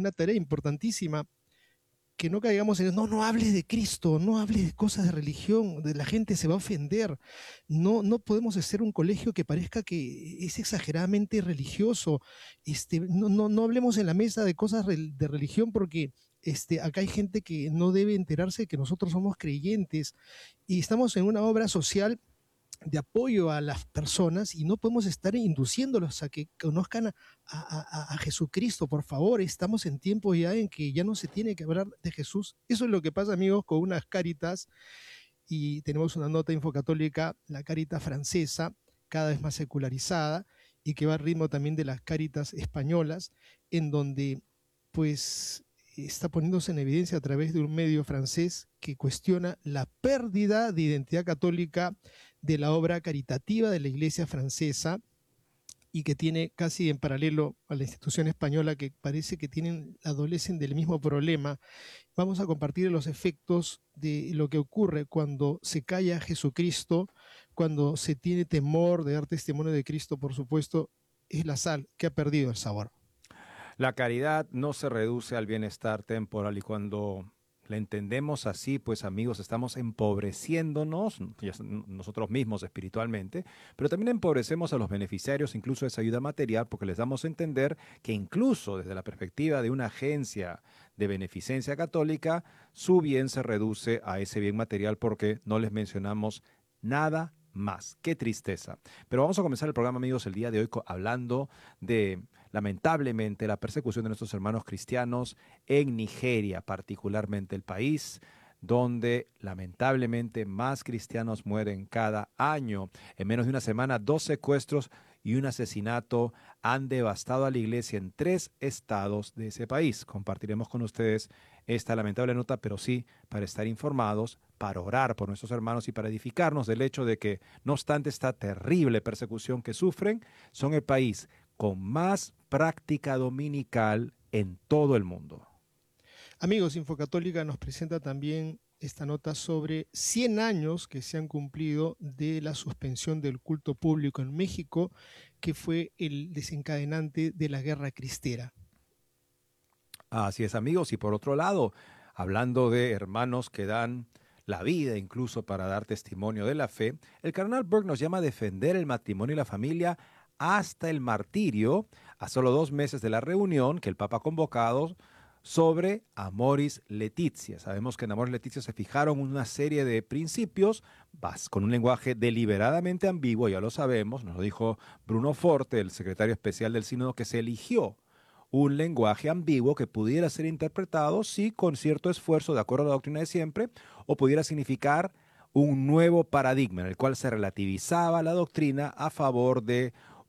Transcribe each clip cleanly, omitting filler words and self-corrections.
una tarea importantísima, que no caigamos en, no hables de Cristo, no hables de cosas de religión, de la gente se va a ofender. No podemos hacer un colegio que parezca que es exageradamente religioso. No hablemos en la mesa de cosas de religión porque acá hay gente que no debe enterarse de que nosotros somos creyentes y estamos en una obra social de apoyo a las personas y no podemos estar induciéndolos a que conozcan a Jesucristo, por favor. Estamos en tiempo ya en que ya no se tiene que hablar de Jesús. Eso es lo que pasa, amigos, con unas Cáritas, y tenemos una nota infocatólica, la Cáritas francesa, cada vez más secularizada y que va al ritmo también de las Cáritas españolas, en donde pues está poniéndose en evidencia a través de un medio francés que cuestiona la pérdida de identidad católica de la obra caritativa de la Iglesia francesa y que tiene casi en paralelo a la institución española, que parece que adolecen del mismo problema. Vamos a compartir los efectos de lo que ocurre cuando se calla a Jesucristo, cuando se tiene temor de dar testimonio de Cristo, por supuesto, es la sal que ha perdido el sabor. La caridad no se reduce al bienestar temporal y cuando la entendemos así, pues amigos, estamos empobreciéndonos nosotros mismos espiritualmente, pero también empobrecemos a los beneficiarios incluso de esa ayuda material porque les damos a entender que incluso desde la perspectiva de una agencia de beneficencia católica, su bien se reduce a ese bien material porque no les mencionamos nada más. Qué tristeza. Pero vamos a comenzar el programa, amigos, el día de hoy hablando de, lamentablemente, la persecución de nuestros hermanos cristianos en Nigeria, particularmente el país donde lamentablemente más cristianos mueren cada año. En menos de una semana, 2 secuestros y un asesinato han devastado a la iglesia en 3 estados de ese país. Compartiremos con ustedes esta lamentable nota, pero sí para estar informados, para orar por nuestros hermanos y para edificarnos del hecho de que, no obstante esta terrible persecución que sufren, son el país con más práctica dominical en todo el mundo. Amigos, Infocatólica nos presenta también esta nota sobre 100 años que se han cumplido de la suspensión del culto público en México, que fue el desencadenante de la Guerra Cristera. Así es, amigos. Y por otro lado, hablando de hermanos que dan la vida incluso para dar testimonio de la fe, el cardenal Burke nos llama a defender el matrimonio y la familia hasta el martirio, a solo 2 meses de la reunión que el Papa ha convocado sobre Amoris Laetitia. Sabemos que en Amoris Laetitia se fijaron una serie de principios con un lenguaje deliberadamente ambiguo, ya lo sabemos, nos lo dijo Bruno Forte, el secretario especial del Sínodo, que se eligió un lenguaje ambiguo que pudiera ser interpretado, sí, con cierto esfuerzo, de acuerdo a la doctrina de siempre, o pudiera significar un nuevo paradigma en el cual se relativizaba la doctrina a favor de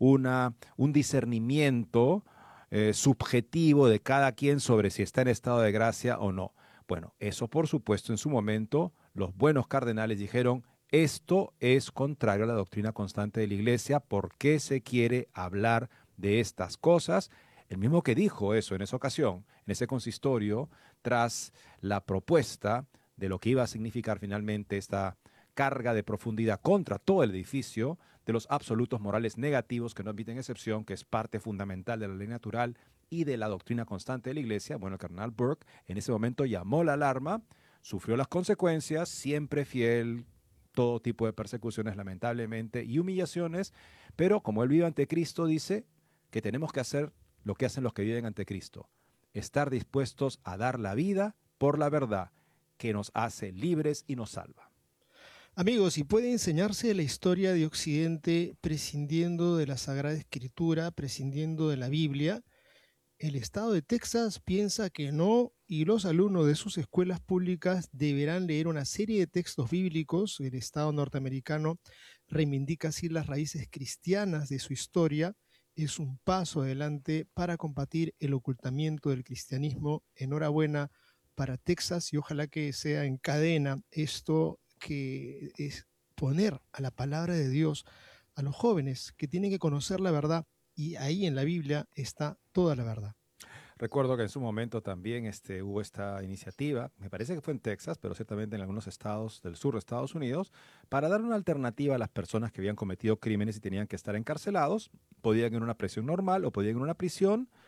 un discernimiento subjetivo de cada quien sobre si está en estado de gracia o no. Bueno, eso por supuesto en su momento los buenos cardenales dijeron, esto es contrario a la doctrina constante de la Iglesia, ¿por qué se quiere hablar de estas cosas? El mismo que dijo eso en esa ocasión, en ese consistorio, tras la propuesta de lo que iba a significar finalmente esta carga de profundidad contra todo el edificio de los absolutos morales negativos que no admiten excepción, que es parte fundamental de la ley natural y de la doctrina constante de la Iglesia. Bueno, el cardenal Burke en ese momento llamó la alarma, sufrió las consecuencias, siempre fiel, todo tipo de persecuciones lamentablemente y humillaciones, pero como él vive ante Cristo, dice que tenemos que hacer lo que hacen los que viven ante Cristo, estar dispuestos a dar la vida por la verdad que nos hace libres y nos salva. Amigos, y puede enseñarse la historia de Occidente prescindiendo de la Sagrada Escritura, prescindiendo de la Biblia. El estado de Texas piensa que no, y los alumnos de sus escuelas públicas deberán leer una serie de textos bíblicos. El estado norteamericano reivindica así las raíces cristianas de su historia. Es un paso adelante para combatir el ocultamiento del cristianismo. Enhorabuena para Texas y ojalá que sea en cadena esto, que es poner a la palabra de Dios a los jóvenes que tienen que conocer la verdad, y ahí en la Biblia está toda la verdad. Recuerdo que en su momento también hubo esta iniciativa, me parece que fue en Texas, pero ciertamente en algunos estados del sur de Estados Unidos, para dar una alternativa a las personas que habían cometido crímenes y tenían que estar encarcelados. Podían ir en una prisión normal o podían ir en una prisión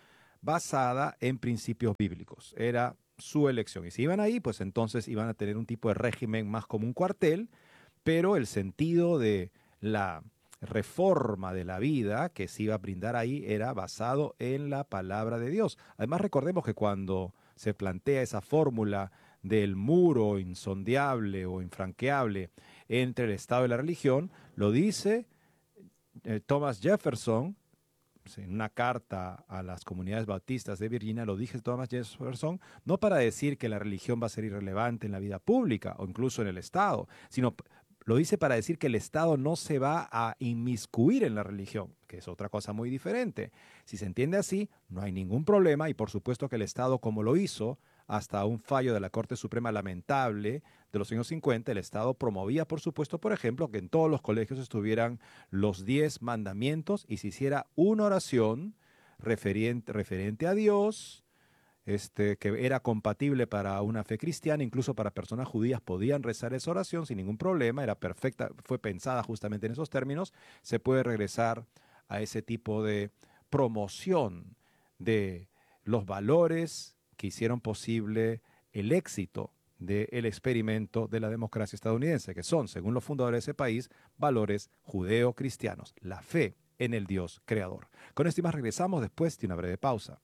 basada en principios bíblicos. Era su elección. Y si iban ahí, pues entonces iban a tener un tipo de régimen más como un cuartel, pero el sentido de la reforma de la vida que se iba a brindar ahí era basado en la palabra de Dios. Además, recordemos que cuando se plantea esa fórmula del muro insondiable o infranqueable entre el Estado y la religión, lo dice Thomas Jefferson en una carta a las comunidades bautistas de Virginia, lo dije Thomas Jefferson, no para decir que la religión va a ser irrelevante en la vida pública o incluso en el Estado, sino lo dice para decir que el Estado no se va a inmiscuir en la religión, que es otra cosa muy diferente. Si se entiende así, no hay ningún problema y por supuesto que el Estado, como lo hizo hasta un fallo de la Corte Suprema lamentable de los años 50, el Estado promovía, por supuesto, por ejemplo, que en todos los colegios estuvieran los 10 mandamientos y se hiciera una oración referente a Dios, que era compatible para una fe cristiana, incluso para personas judías podían rezar esa oración sin ningún problema, era perfecta, fue pensada justamente en esos términos. Se puede regresar a ese tipo de promoción de los valores que hicieron posible el éxito del experimento de la democracia estadounidense, que son, según los fundadores de ese país, valores judeo-cristianos, la fe en el Dios creador. Con esto y más regresamos después de una breve pausa.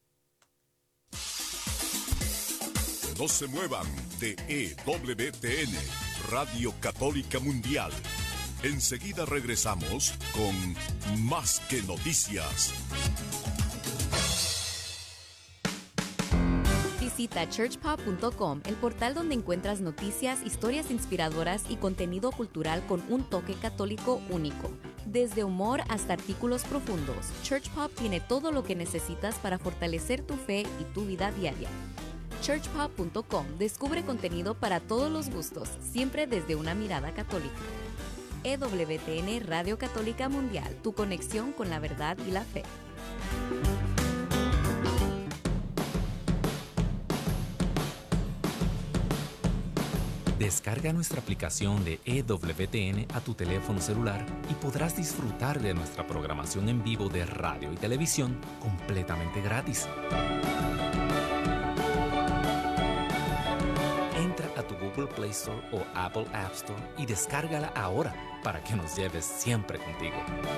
No se muevan de EWTN, Radio Católica Mundial. Enseguida regresamos con Más que Noticias. Visita churchpop.com, el portal donde encuentras noticias, historias inspiradoras y contenido cultural con un toque católico único. Desde humor hasta artículos profundos, ChurchPop tiene todo lo que necesitas para fortalecer tu fe y tu vida diaria. churchpop.com descubre contenido para todos los gustos, siempre desde una mirada católica. EWTN Radio Católica Mundial, tu conexión con la verdad y la fe. Descarga nuestra aplicación de EWTN a tu teléfono celular y podrás disfrutar de nuestra programación en vivo de radio y televisión completamente gratis. Entra a tu Google Play Store o Apple App Store y descárgala ahora para que nos lleves siempre contigo.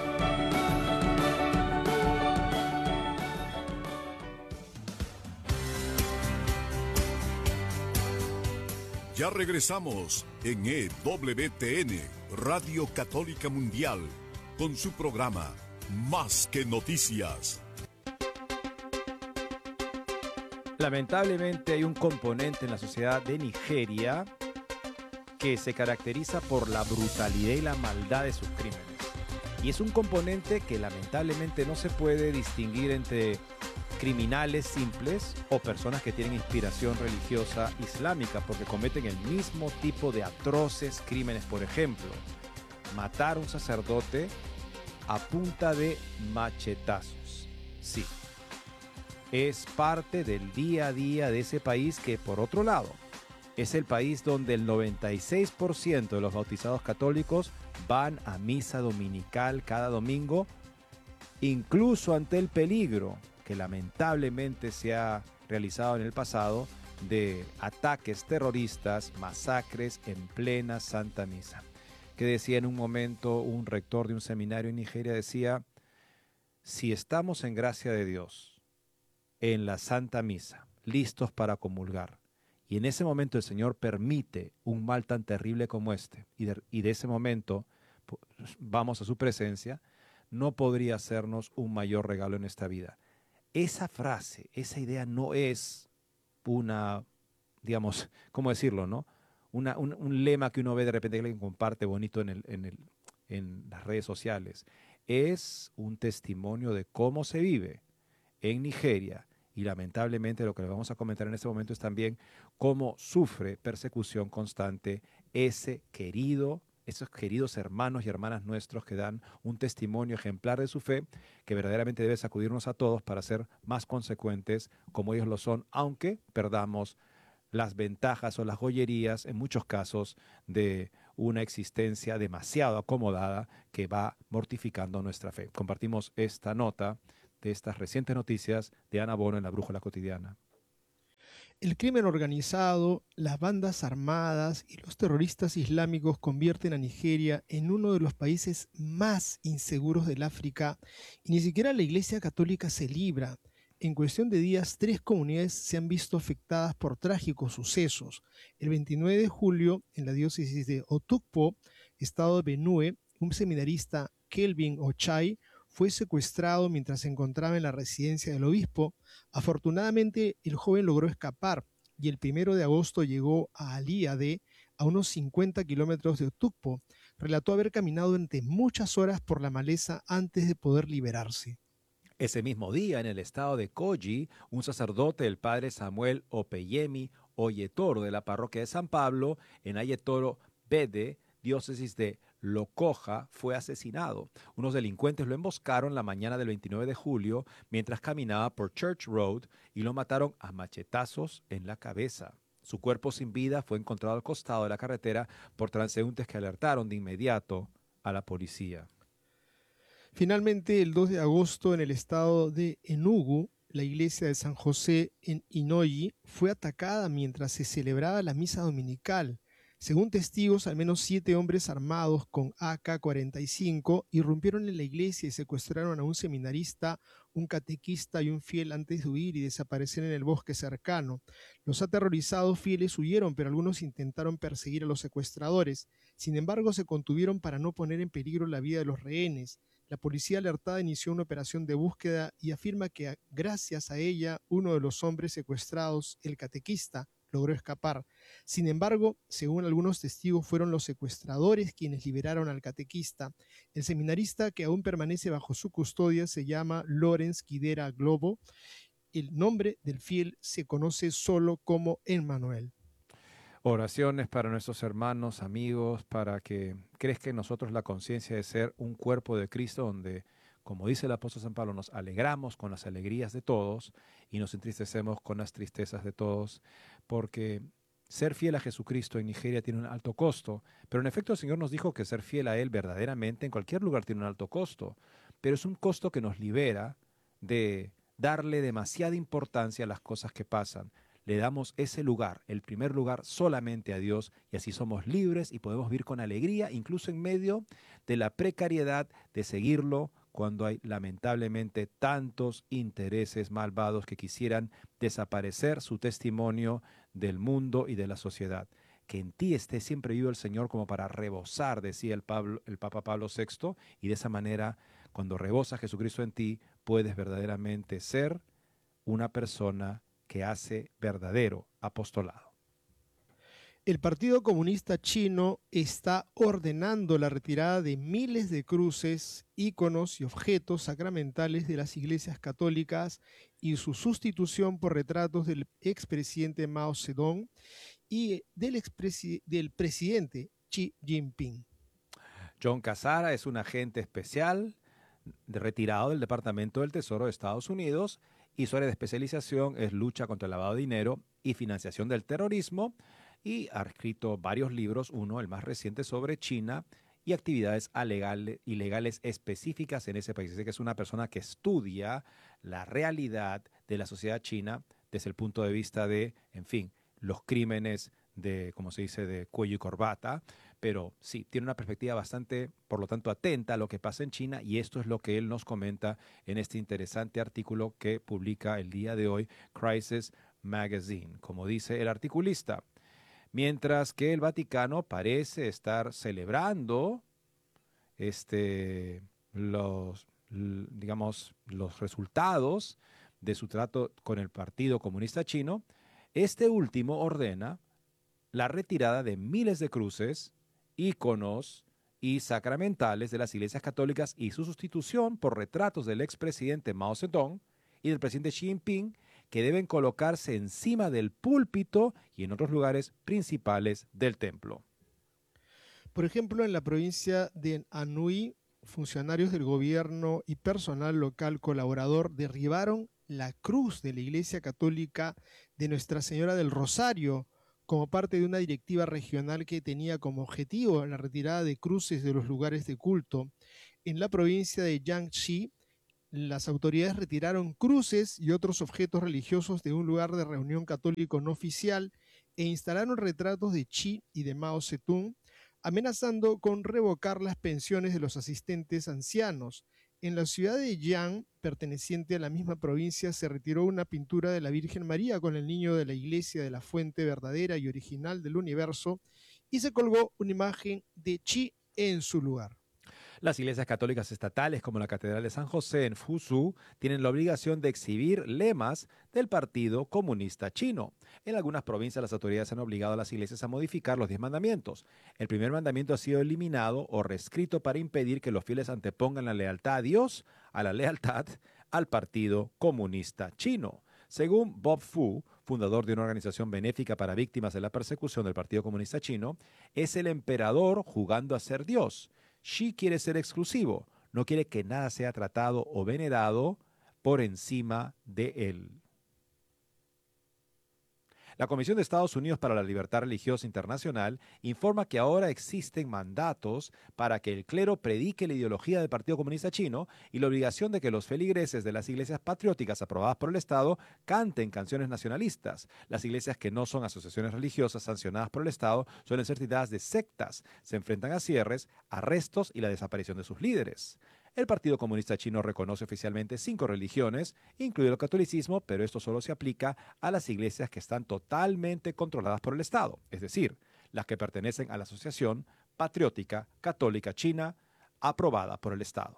Ya regresamos en EWTN, Radio Católica Mundial, con su programa Más que Noticias. Lamentablemente hay un componente en la sociedad de Nigeria que se caracteriza por la brutalidad y la maldad de sus crímenes. Y es un componente que lamentablemente no se puede distinguir entre criminales simples o personas que tienen inspiración religiosa islámica, porque cometen el mismo tipo de atroces crímenes. Por ejemplo, matar a un sacerdote a punta de machetazos. Sí, es parte del día a día de ese país que, por otro lado, es el país donde el 96% de los bautizados católicos van a misa dominical cada domingo, incluso ante el peligro que lamentablemente se ha realizado en el pasado de ataques terroristas, masacres en plena Santa Misa. Que decía en un momento un rector de un seminario en Nigeria, decía, si estamos en gracia de Dios, en la Santa Misa, listos para comulgar, y en ese momento el Señor permite un mal tan terrible como este, y de ese momento vamos a su presencia, no podría hacernos un mayor regalo en esta vida. Esa frase, esa idea no es una, digamos, ¿cómo decirlo, no? Un lema que uno ve de repente que alguien comparte bonito en las redes sociales. Es un testimonio de cómo se vive en Nigeria y lamentablemente lo que le vamos a comentar en este momento es también cómo sufre persecución constante esos queridos hermanos y hermanas nuestros que dan un testimonio ejemplar de su fe, que verdaderamente debe sacudirnos a todos para ser más consecuentes como ellos lo son, aunque perdamos las ventajas o las joyerías, en muchos casos, de una existencia demasiado acomodada que va mortificando nuestra fe. Compartimos esta nota de estas recientes noticias de Ana Bono en la Brújula Cotidiana. El crimen organizado, las bandas armadas y los terroristas islámicos convierten a Nigeria en uno de los países más inseguros del África y ni siquiera la Iglesia Católica se libra. En cuestión de días, 3 comunidades se han visto afectadas por trágicos sucesos. El 29 de julio, en la diócesis de Otukpo, estado de Benue, un seminarista, Kelvin Ochai, fue secuestrado mientras se encontraba en la residencia del obispo. Afortunadamente, el joven logró escapar y el 1 de agosto llegó a Aliade, a unos 50 kilómetros de Otukpo. Relató haber caminado durante muchas horas por la maleza antes de poder liberarse. Ese mismo día, en el estado de Kogi, un sacerdote, el padre Samuel Opeyemi Oyetoro, de la parroquia de San Pablo, en Ayetoro Bede, diócesis de Lokoja, fue asesinado. Unos delincuentes lo emboscaron la mañana del 29 de julio mientras caminaba por Church Road y lo mataron a machetazos en la cabeza. Su cuerpo sin vida fue encontrado al costado de la carretera por transeúntes que alertaron de inmediato a la policía. Finalmente, el 2 de agosto, en el estado de Enugu, la iglesia de San José en Inoyi fue atacada mientras se celebraba la misa dominical. Según testigos, al menos 7 hombres armados con AK-45 irrumpieron en la iglesia y secuestraron a un seminarista, un catequista y un fiel antes de huir y desaparecer en el bosque cercano. Los aterrorizados fieles huyeron, pero algunos intentaron perseguir a los secuestradores. Sin embargo, se contuvieron para no poner en peligro la vida de los rehenes. La policía alertada inició una operación de búsqueda y afirma que gracias a ella, uno de los hombres secuestrados, el catequista, logró escapar. Sin embargo, según algunos testigos, fueron los secuestradores quienes liberaron al catequista. El seminarista, que aún permanece bajo su custodia, se llama Lawrence Kidera Globo. El nombre del fiel se conoce solo como Emmanuel. Oraciones para nuestros hermanos, amigos, para que crezca en nosotros la conciencia de ser un cuerpo de Cristo donde, como dice el apóstol San Pablo, nos alegramos con las alegrías de todos y nos entristecemos con las tristezas de todos, porque ser fiel a Jesucristo en Nigeria tiene un alto costo, pero en efecto el Señor nos dijo que ser fiel a Él verdaderamente en cualquier lugar tiene un alto costo, pero es un costo que nos libera de darle demasiada importancia a las cosas que pasan. Le damos ese lugar, el primer lugar, solamente a Dios y así somos libres y podemos vivir con alegría, incluso en medio de la precariedad de seguirlo cuando hay lamentablemente tantos intereses malvados que quisieran desaparecer su testimonio del mundo y de la sociedad. Que en ti esté siempre vivo el Señor como para rebosar, decía el Papa Pablo VI, y de esa manera, cuando rebosa Jesucristo en ti, puedes verdaderamente ser una persona que hace verdadero apostolado. El Partido Comunista Chino está ordenando la retirada de miles de cruces, íconos y objetos sacramentales de las iglesias católicas y su sustitución por retratos del expresidente Mao Zedong y del presidente Xi Jinping. John Casara es un agente especial retirado del Departamento del Tesoro de Estados Unidos y su área de especialización es lucha contra el lavado de dinero y financiación del terrorismo, y ha escrito varios libros, uno, el más reciente, sobre China y actividades ilegales específicas en ese país. Así que es una persona que estudia la realidad de la sociedad china desde el punto de vista de, en fin, los crímenes de, como se dice, de cuello y corbata, pero sí, tiene una perspectiva bastante, por lo tanto, atenta a lo que pasa en China, y esto es lo que él nos comenta en este interesante artículo que publica el día de hoy Crisis Magazine. Como dice el articulista, mientras que el Vaticano parece estar celebrando los resultados de su trato con el Partido Comunista Chino, este último ordena la retirada de miles de cruces, íconos y sacramentales de las iglesias católicas y su sustitución por retratos del expresidente Mao Zedong y del presidente Xi Jinping, que deben colocarse encima del púlpito y en otros lugares principales del templo. Por ejemplo, en la provincia de Anhui, funcionarios del gobierno y personal local colaborador derribaron la cruz de la Iglesia Católica de Nuestra Señora del Rosario como parte de una directiva regional que tenía como objetivo la retirada de cruces de los lugares de culto. En la provincia de Jiangxi, las autoridades retiraron cruces y otros objetos religiosos de un lugar de reunión católico no oficial e instalaron retratos de Xi y de Mao Zedong, amenazando con revocar las pensiones de los asistentes ancianos. En la ciudad de Yang, perteneciente a la misma provincia, se retiró una pintura de la Virgen María con el niño de la iglesia de la fuente verdadera y original del universo y se colgó una imagen de Xi en su lugar. Las iglesias católicas estatales, como la Catedral de San José en Fuzhou, tienen la obligación de exhibir lemas del Partido Comunista Chino. En algunas provincias las autoridades han obligado a las iglesias a modificar los 10 mandamientos. El primer mandamiento ha sido eliminado o reescrito para impedir que los fieles antepongan la lealtad a Dios a la lealtad al Partido Comunista Chino. Según Bob Fu, fundador de una organización benéfica para víctimas de la persecución del Partido Comunista Chino, es el emperador jugando a ser Dios. Xi quiere ser exclusivo, no quiere que nada sea tratado o venerado por encima de él. La Comisión de Estados Unidos para la Libertad Religiosa Internacional informa que ahora existen mandatos para que el clero predique la ideología del Partido Comunista Chino y la obligación de que los feligreses de las iglesias patrióticas aprobadas por el Estado canten canciones nacionalistas. Las iglesias que no son asociaciones religiosas sancionadas por el Estado suelen ser tildadas de sectas, se enfrentan a cierres, arrestos y la desaparición de sus líderes. El Partido Comunista Chino reconoce oficialmente 5 religiones, incluido el catolicismo, pero esto solo se aplica a las iglesias que están totalmente controladas por el Estado, es decir, las que pertenecen a la Asociación Patriótica Católica China, aprobada por el Estado.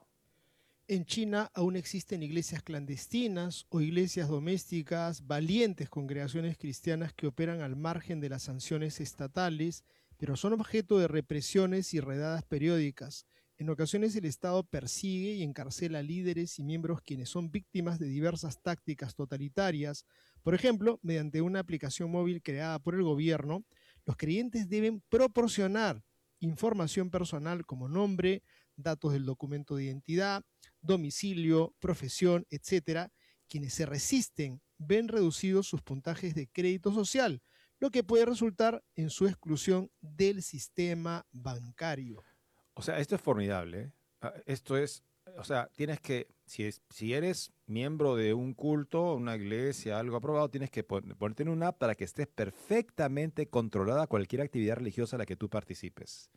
En China aún existen iglesias clandestinas o iglesias domésticas, valientes congregaciones cristianas que operan al margen de las sanciones estatales, pero son objeto de represiones y redadas periódicas. En ocasiones el Estado persigue y encarcela líderes y miembros quienes son víctimas de diversas tácticas totalitarias. Por ejemplo, mediante una aplicación móvil creada por el gobierno, los creyentes deben proporcionar información personal como nombre, datos del documento de identidad, domicilio, profesión, etc. Quienes se resisten ven reducidos sus puntajes de crédito social, lo que puede resultar en su exclusión del sistema bancario. O sea, esto es formidable. Esto es, o sea, tienes que, si eres miembro de un culto, una iglesia, algo aprobado, tienes que ponerte en una app para que estés perfectamente controlada cualquier actividad religiosa a la que tú participes.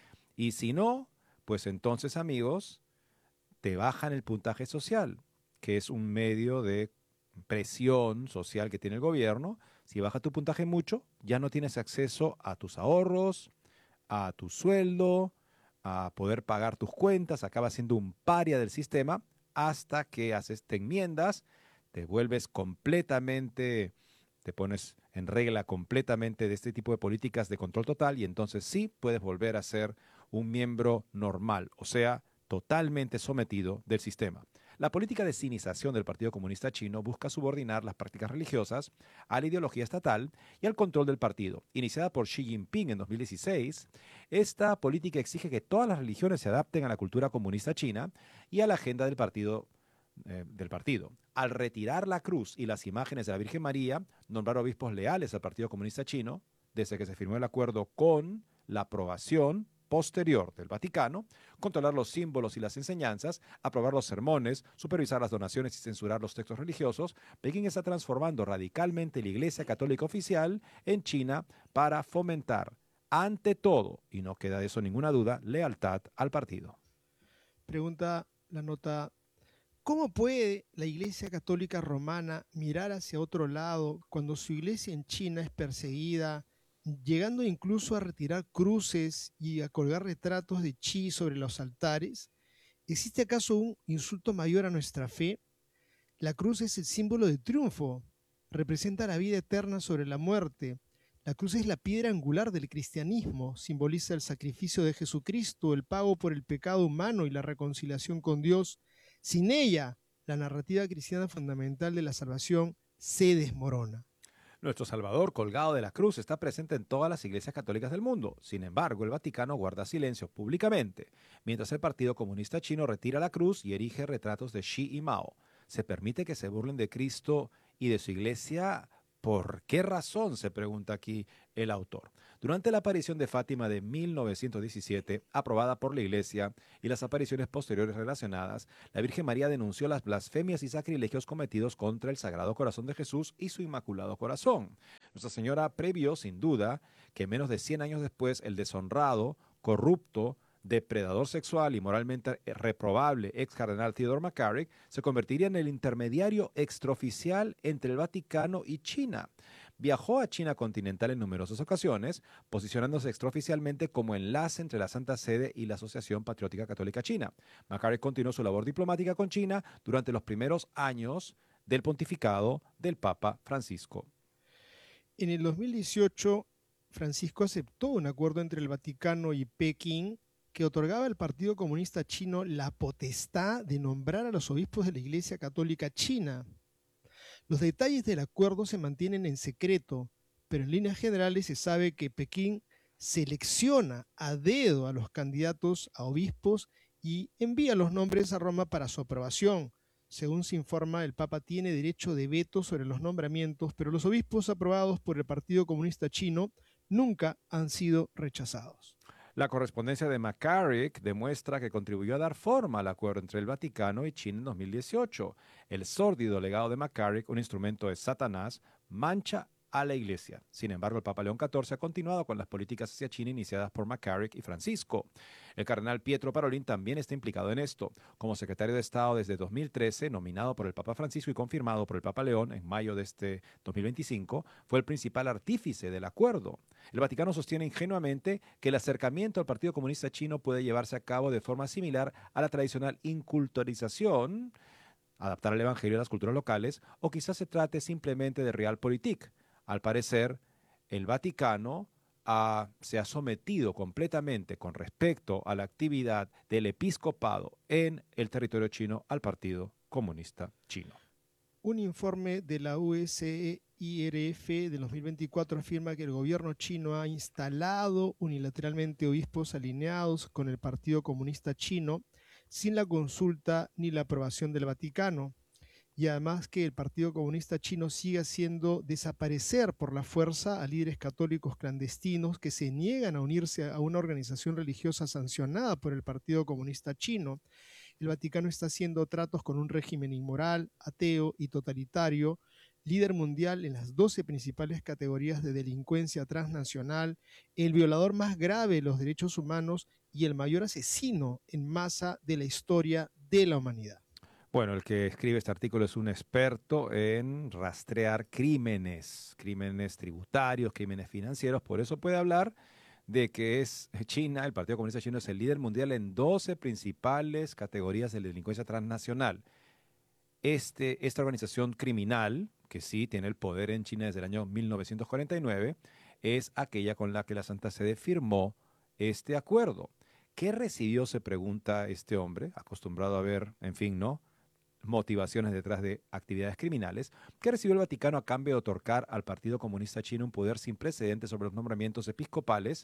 Y si no, pues entonces, amigos, te bajan el puntaje social, que es un medio de presión social que tiene el gobierno. Si baja tu puntaje mucho, ya no tienes acceso a tus ahorros, a tu sueldo, a poder pagar tus cuentas, acabas siendo un paria del sistema hasta que te enmiendas, te vuelves completamente, te pones en regla completamente de este tipo de políticas de control total y entonces sí puedes volver a ser un miembro normal, o sea, totalmente sometido del sistema. La política de sinización del Partido Comunista Chino busca subordinar las prácticas religiosas a la ideología estatal y al control del partido. Iniciada por Xi Jinping en 2016, esta política exige que todas las religiones se adapten a la cultura comunista china y a la agenda del partido. Al retirar la cruz y las imágenes de la Virgen María, nombrar obispos leales al Partido Comunista Chino, desde que se firmó el acuerdo con la aprobación posterior del Vaticano, controlar los símbolos y las enseñanzas, aprobar los sermones, supervisar las donaciones y censurar los textos religiosos, Pekín está transformando radicalmente la Iglesia Católica Oficial en China para fomentar, ante todo, y no queda de eso ninguna duda, lealtad al partido. Pregunta la nota: ¿cómo puede la Iglesia Católica Romana mirar hacia otro lado cuando su iglesia en China es perseguida, llegando incluso a retirar cruces y a colgar retratos de Xi sobre los altares? ¿Existe acaso un insulto mayor a nuestra fe? La cruz es el símbolo de triunfo, representa la vida eterna sobre la muerte. La cruz es la piedra angular del cristianismo, simboliza el sacrificio de Jesucristo, el pago por el pecado humano y la reconciliación con Dios. Sin ella, la narrativa cristiana fundamental de la salvación se desmorona. Nuestro Salvador colgado de la cruz está presente en todas las iglesias católicas del mundo. Sin embargo, el Vaticano guarda silencio públicamente, mientras el Partido Comunista Chino retira la cruz y erige retratos de Xi y Mao. ¿Se permite que se burlen de Cristo y de su iglesia ¿Por qué razón?, se pregunta aquí el autor. Durante la aparición de Fátima de 1917, aprobada por la Iglesia, y las apariciones posteriores relacionadas, la Virgen María denunció las blasfemias y sacrilegios cometidos contra el Sagrado Corazón de Jesús y su Inmaculado Corazón. Nuestra Señora previó, sin duda, que menos de 100 años después el deshonrado, corrupto, depredador sexual y moralmente reprobable ex cardenal Theodore McCarrick se convertiría en el intermediario extraoficial entre el Vaticano y China. Viajó a China continental en numerosas ocasiones, posicionándose extraoficialmente como enlace entre la Santa Sede y la Asociación Patriótica Católica China. McCarrick continuó su labor diplomática con China durante los primeros años del pontificado del Papa Francisco. En el 2018, Francisco aceptó un acuerdo entre el Vaticano y Pekín que otorgaba al Partido Comunista Chino la potestad de nombrar a los obispos de la Iglesia Católica China. Los detalles del acuerdo se mantienen en secreto, pero en líneas generales se sabe que Pekín selecciona a dedo a los candidatos a obispos y envía los nombres a Roma para su aprobación. Según se informa, el Papa tiene derecho de veto sobre los nombramientos, pero los obispos aprobados por el Partido Comunista Chino nunca han sido rechazados. La correspondencia de McCarrick demuestra que contribuyó a dar forma al acuerdo entre el Vaticano y China en 2018. El sórdido legado de McCarrick, un instrumento de Satanás, mancha a la Iglesia. Sin embargo, el Papa León XIV ha continuado con las políticas hacia China iniciadas por McCarrick y Francisco. El cardenal Pietro Parolin también está implicado en esto. Como secretario de Estado desde 2013, nominado por el Papa Francisco y confirmado por el Papa León en mayo de este 2025, fue el principal artífice del acuerdo. El Vaticano sostiene ingenuamente que el acercamiento al Partido Comunista Chino puede llevarse a cabo de forma similar a la tradicional inculturización, adaptar el Evangelio a las culturas locales, o quizás se trate simplemente de realpolitik. Al parecer, el Vaticano se ha sometido completamente con respecto a la actividad del episcopado en el territorio chino al Partido Comunista Chino. Un informe de la USIRF de 2024 afirma que el gobierno chino ha instalado unilateralmente obispos alineados con el Partido Comunista Chino sin la consulta ni la aprobación del Vaticano. Y además que el Partido Comunista Chino sigue haciendo desaparecer por la fuerza a líderes católicos clandestinos que se niegan a unirse a una organización religiosa sancionada por el Partido Comunista Chino. El Vaticano está haciendo tratos con un régimen inmoral, ateo y totalitario, líder mundial en las 12 principales categorías de delincuencia transnacional, el violador más grave de los derechos humanos y el mayor asesino en masa de la historia de la humanidad. Bueno, el que escribe este artículo es un experto en rastrear crímenes tributarios, crímenes financieros, por eso puede hablar de que es China, el Partido Comunista Chino es el líder mundial en 12 principales categorías de delincuencia transnacional. Esta organización criminal, que sí tiene el poder en China desde el año 1949, es aquella con la que la Santa Sede firmó este acuerdo. ¿Qué recibió, se pregunta este hombre, acostumbrado a ver, en fin, ¿no?, motivaciones detrás de actividades criminales? ¿Qué recibió el Vaticano a cambio de otorgar al Partido Comunista Chino un poder sin precedentes sobre los nombramientos episcopales?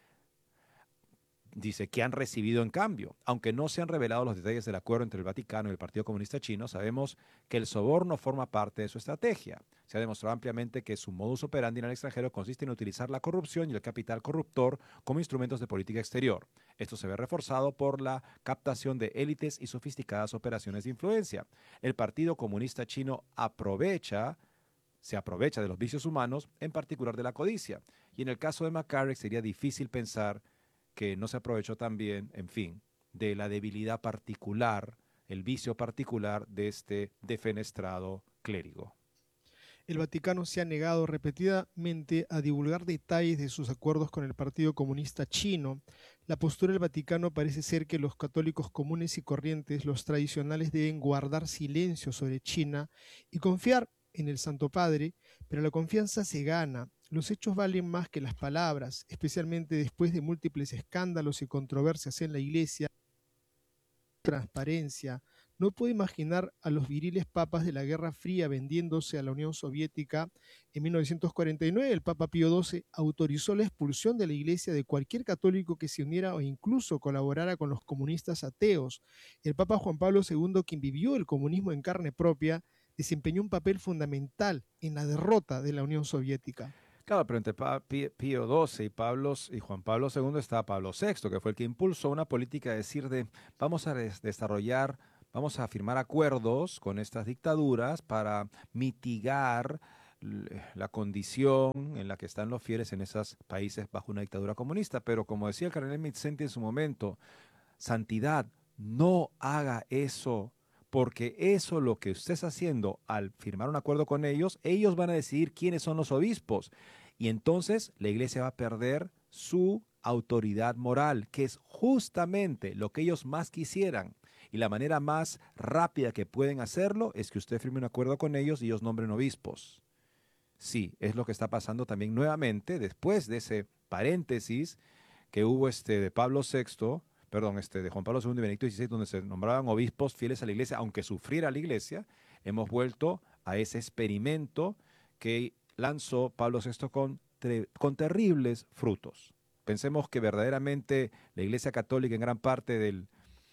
Dice que han recibido en cambio. Aunque no se han revelado los detalles del acuerdo entre el Vaticano y el Partido Comunista Chino, sabemos que el soborno forma parte de su estrategia. Se ha demostrado ampliamente que su modus operandi en el extranjero consiste en utilizar la corrupción y el capital corruptor como instrumentos de política exterior. Esto se ve reforzado por la captación de élites y sofisticadas operaciones de influencia. El Partido Comunista Chino se aprovecha de los vicios humanos, en particular de la codicia. Y en el caso de McCarrick sería difícil pensar que no se aprovechó también, en fin, de la debilidad particular, el vicio particular de este defenestrado clérigo. El Vaticano se ha negado repetidamente a divulgar detalles de sus acuerdos con el Partido Comunista Chino. La postura del Vaticano parece ser que los católicos comunes y corrientes, los tradicionales, deben guardar silencio sobre China y confiar en el Santo Padre, pero la confianza se gana. Los hechos valen más que las palabras, especialmente después de múltiples escándalos y controversias en la Iglesia. Transparencia. No puedo imaginar a los viriles papas de la Guerra Fría vendiéndose a la Unión Soviética. En 1949, el Papa Pío XII autorizó la expulsión de la Iglesia de cualquier católico que se uniera o incluso colaborara con los comunistas ateos. El Papa Juan Pablo II, quien vivió el comunismo en carne propia, desempeñó un papel fundamental en la derrota de la Unión Soviética. Claro, pero entre Pío XII y Juan Pablo II estaba Pablo VI, que fue el que impulsó una política de decir vamos a desarrollar, vamos a firmar acuerdos con estas dictaduras para mitigar la condición en la que están los fieles en esos países bajo una dictadura comunista. Pero como decía el cardenal Mindszenty en su momento, santidad, no haga eso, porque eso lo que usted está haciendo al firmar un acuerdo con ellos van a decidir quiénes son los obispos. Y entonces la iglesia va a perder su autoridad moral, que es justamente lo que ellos más quisieran. Y la manera más rápida que pueden hacerlo es que usted firme un acuerdo con ellos y ellos nombren obispos. Sí, es lo que está pasando también nuevamente después de ese paréntesis que hubo de Pablo VI, de Juan Pablo II y Benedicto XVI, donde se nombraban obispos fieles a la iglesia, aunque sufriera la iglesia. Hemos vuelto a ese experimento que lanzó Pablo VI con terribles frutos. Pensemos que verdaderamente la iglesia católica en gran parte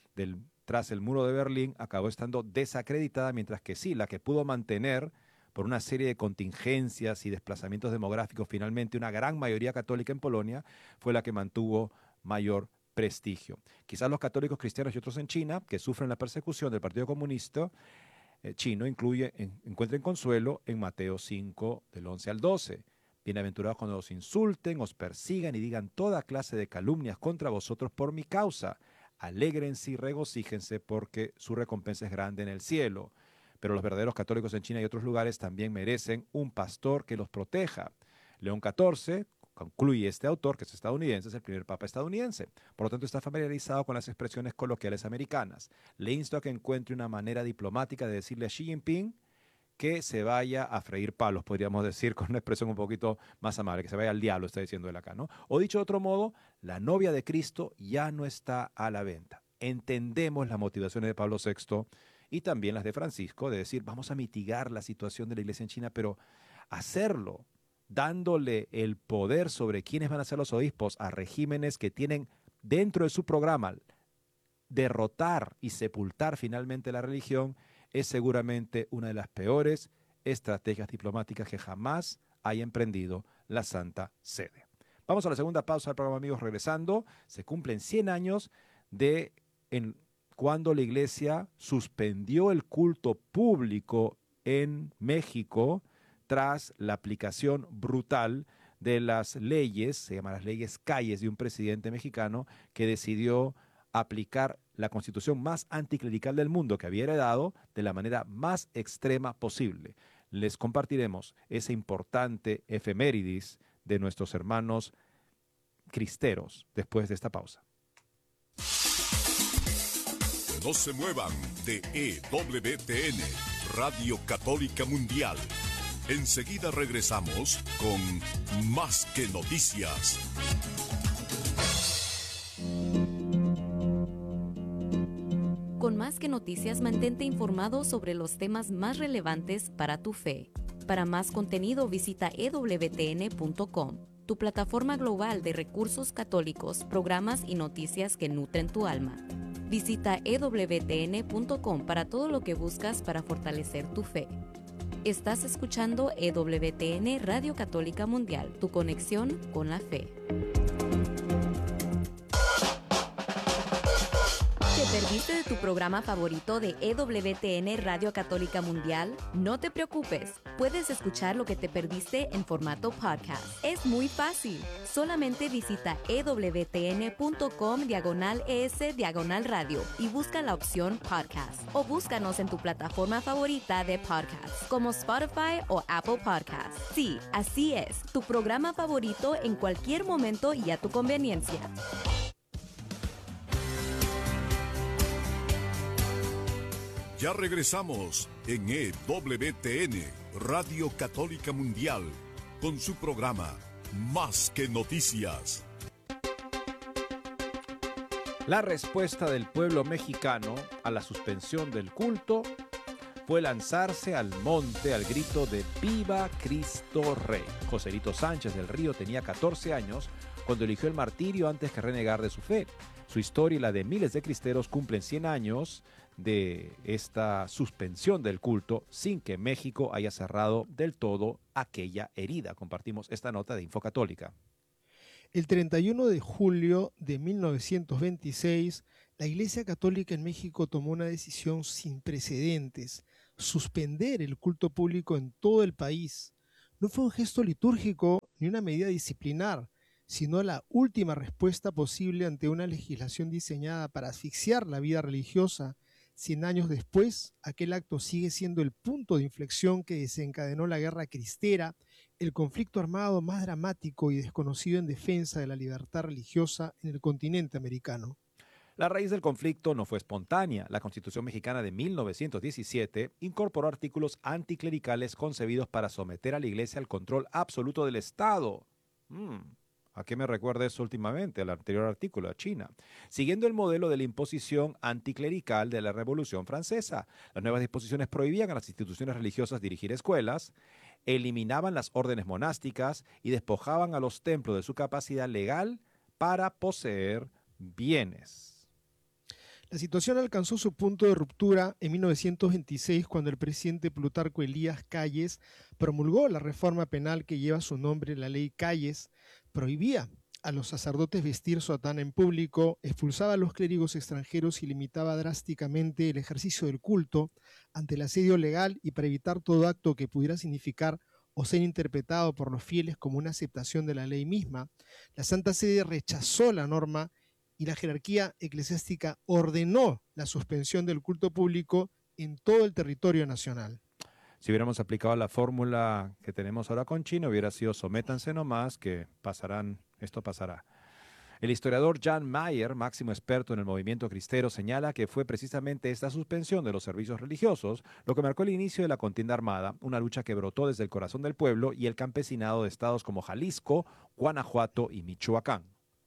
tras el muro de Berlín acabó estando desacreditada, mientras que sí, la que pudo mantener por una serie de contingencias y desplazamientos demográficos, finalmente una gran mayoría católica en Polonia, fue la que mantuvo mayor prestigio. Quizás los católicos cristianos y otros en China, que sufren la persecución del Partido Comunista chino, encuentren consuelo en Mateo 5, del 11 al 12. Bienaventurados cuando os insulten, os persigan y digan toda clase de calumnias contra vosotros por mi causa. Alégrense y regocíjense porque su recompensa es grande en el cielo. Pero los verdaderos católicos en China y otros lugares también merecen un pastor que los proteja. León XIV, concluye este autor, que es estadounidense, es el primer papa estadounidense. Por lo tanto, está familiarizado con las expresiones coloquiales americanas. Le insto a que encuentre una manera diplomática de decirle a Xi Jinping que se vaya a freír palos, podríamos decir, con una expresión un poquito más amable, que se vaya al diablo, está diciendo él acá, ¿no? O dicho de otro modo, la novia de Cristo ya no está a la venta. Entendemos las motivaciones de Pablo VI y también las de Francisco, de decir, vamos a mitigar la situación de la iglesia en China, pero hacerlo dándole el poder sobre quiénes van a ser los obispos a regímenes que tienen dentro de su programa derrotar y sepultar finalmente la religión, es seguramente una de las peores estrategias diplomáticas que jamás haya emprendido la Santa Sede. Vamos a la segunda pausa del programa, amigos. Regresando, se cumplen 100 años de cuando la iglesia suspendió el culto público en México tras la aplicación brutal de las leyes, se llaman las leyes Calles, de un presidente mexicano que decidió aplicar la constitución más anticlerical del mundo que había heredado de la manera más extrema posible. Les compartiremos ese importante efemérides de nuestros hermanos cristeros después de esta pausa. No se muevan de EWTN, Radio Católica Mundial. Enseguida regresamos con Más que Noticias. Con Más que Noticias, mantente informado sobre los temas más relevantes para tu fe. Para más contenido, visita ewtn.com, tu plataforma global de recursos católicos, programas y noticias que nutren tu alma. Visita ewtn.com para todo lo que buscas para fortalecer tu fe. Estás escuchando EWTN Radio Católica Mundial, tu conexión con la fe. ¿Te perdiste de tu programa favorito de EWTN Radio Católica Mundial? No te preocupes, puedes escuchar lo que te perdiste en formato podcast. Es muy fácil, solamente visita ewtn.com/es/radio y busca la opción podcast. O búscanos en tu plataforma favorita de podcast, como Spotify o Apple Podcasts. Sí, así es, tu programa favorito en cualquier momento y a tu conveniencia. Ya regresamos en EWTN, Radio Católica Mundial, con su programa Más que Noticias. La respuesta del pueblo mexicano a la suspensión del culto fue lanzarse al monte al grito de ¡Viva Cristo Rey! Joselito Sánchez del Río tenía 14 años cuando eligió el martirio antes que renegar de su fe. Su historia y la de miles de cristeros cumplen 100 años de esta suspensión del culto sin que México haya cerrado del todo aquella herida. Compartimos esta nota de Infocatólica. El 31 de julio de 1926, la Iglesia Católica en México tomó una decisión sin precedentes: suspender el culto público en todo el país. No fue un gesto litúrgico ni una medida disciplinar, sino la última respuesta posible ante una legislación diseñada para asfixiar la vida religiosa. 100 años después, aquel acto sigue siendo el punto de inflexión que desencadenó la Guerra Cristera, el conflicto armado más dramático y desconocido en defensa de la libertad religiosa en el continente americano. La raíz del conflicto no fue espontánea. La Constitución mexicana de 1917 incorporó artículos anticlericales concebidos para someter a la Iglesia al control absoluto del Estado. ¿A qué me recuerda eso últimamente? Al anterior artículo, a China. Siguiendo el modelo de la imposición anticlerical de la Revolución Francesa. Las nuevas disposiciones prohibían a las instituciones religiosas dirigir escuelas, eliminaban las órdenes monásticas y despojaban a los templos de su capacidad legal para poseer bienes. La situación alcanzó su punto de ruptura en 1926 cuando el presidente Plutarco Elías Calles promulgó la reforma penal que lleva su nombre, la Ley Calles. Prohibía a los sacerdotes vestir sotana en público, expulsaba a los clérigos extranjeros y limitaba drásticamente el ejercicio del culto ante el asedio legal, y para evitar todo acto que pudiera significar o ser interpretado por los fieles como una aceptación de la ley misma, la Santa Sede rechazó la norma y la jerarquía eclesiástica ordenó la suspensión del culto público en todo el territorio nacional. Si hubiéramos aplicado la fórmula que tenemos ahora con China, hubiera sido sométanse nomás, que esto pasará. El historiador Jan Mayer, máximo experto en el movimiento cristero, señala que fue precisamente esta suspensión de los servicios religiosos lo que marcó el inicio de la contienda armada, una lucha que brotó desde el corazón del pueblo y el campesinado de estados como Jalisco, Guanajuato y Michoacán.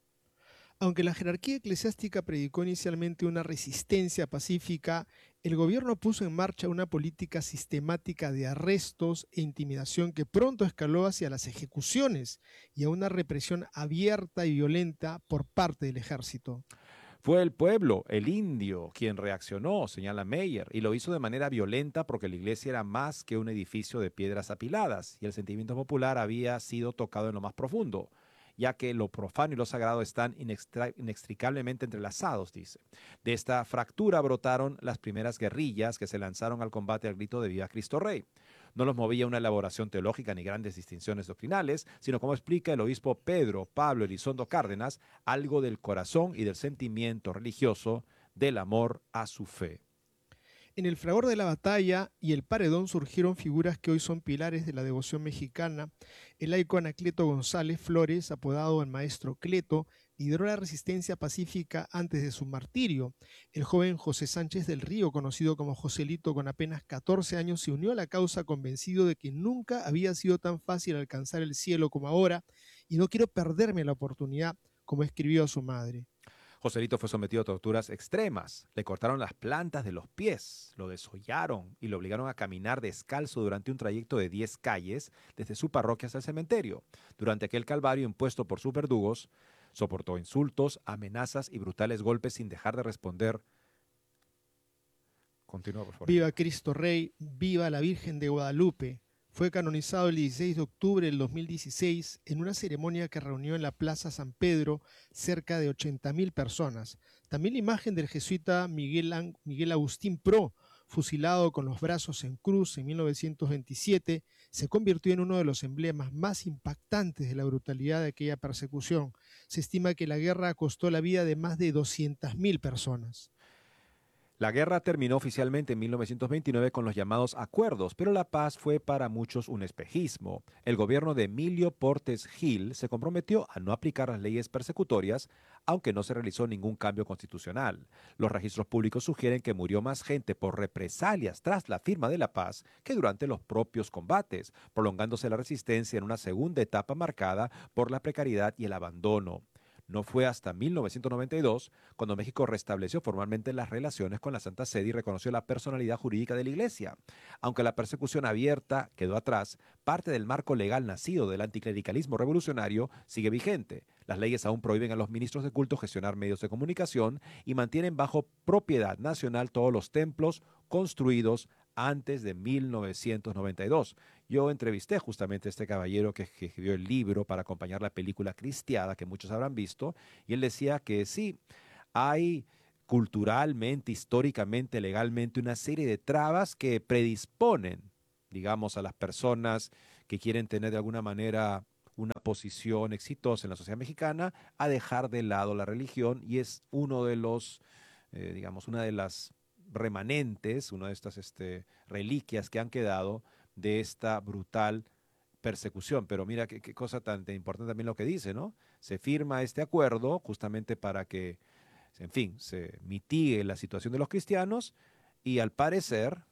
Aunque la jerarquía eclesiástica predicó inicialmente una resistencia pacífica, el gobierno puso en marcha una política sistemática de arrestos e intimidación que pronto escaló hacia las ejecuciones y a una represión abierta y violenta por parte del ejército. Fue el pueblo, el indio, quien reaccionó, señala Meyer, y lo hizo de manera violenta porque la iglesia era más que un edificio de piedras apiladas y el sentimiento popular había sido tocado en lo más profundo, ya que lo profano y lo sagrado están inextricablemente entrelazados, dice. De esta fractura brotaron las primeras guerrillas que se lanzaron al combate al grito de Viva Cristo Rey. No los movía una elaboración teológica ni grandes distinciones doctrinales, sino, como explica el obispo Pedro Pablo Elizondo Cárdenas, algo del corazón y del sentimiento religioso, del amor a su fe. En el fragor de la batalla y el paredón surgieron figuras que hoy son pilares de la devoción mexicana. El laico Anacleto González Flores, apodado el Maestro Cleto, lideró la resistencia pacífica antes de su martirio. El joven José Sánchez del Río, conocido como Joselito, con apenas 14 años, se unió a la causa convencido de que nunca había sido tan fácil alcanzar el cielo como ahora, y no quiero perderme la oportunidad, como escribió a su madre. Joselito fue sometido a torturas extremas. Le cortaron las plantas de los pies, lo desollaron y lo obligaron a caminar descalzo durante un trayecto de 10 calles desde su parroquia hasta el cementerio. Durante aquel calvario impuesto por sus verdugos, soportó insultos, amenazas y brutales golpes sin dejar de responder. Continúa, por favor. Viva Cristo Rey, viva la Virgen de Guadalupe. Fue canonizado el 16 de octubre del 2016 en una ceremonia que reunió en la Plaza San Pedro cerca de 80.000 personas. También la imagen del jesuita Miguel Agustín Pro, fusilado con los brazos en cruz en 1927, se convirtió en uno de los emblemas más impactantes de la brutalidad de aquella persecución. Se estima que la guerra costó la vida de más de 200.000 personas. La guerra terminó oficialmente en 1929 con los llamados acuerdos, pero la paz fue para muchos un espejismo. El gobierno de Emilio Portes Gil se comprometió a no aplicar las leyes persecutorias, aunque no se realizó ningún cambio constitucional. Los registros públicos sugieren que murió más gente por represalias tras la firma de la paz que durante los propios combates, prolongándose la resistencia en una segunda etapa marcada por la precariedad y el abandono. No fue hasta 1992 cuando México restableció formalmente las relaciones con la Santa Sede y reconoció la personalidad jurídica de la Iglesia. Aunque la persecución abierta quedó atrás, parte del marco legal nacido del anticlericalismo revolucionario sigue vigente. Las leyes aún prohíben a los ministros de culto gestionar medios de comunicación y mantienen bajo propiedad nacional todos los templos construidos antes de 1992. Yo entrevisté justamente a este caballero que escribió el libro para acompañar la película Cristiada, que muchos habrán visto, y él decía que sí, hay culturalmente, históricamente, legalmente, una serie de trabas que predisponen, digamos, a las personas que quieren tener de alguna manera una posición exitosa en la sociedad mexicana a dejar de lado la religión, y es uno de los, digamos, una de las remanentes, una de estas reliquias que han quedado de esta brutal persecución. Pero mira qué cosa tan importante también lo que dice, ¿no? Se firma este acuerdo justamente para que, en fin, se mitigue la situación de los cristianos, y al parecer,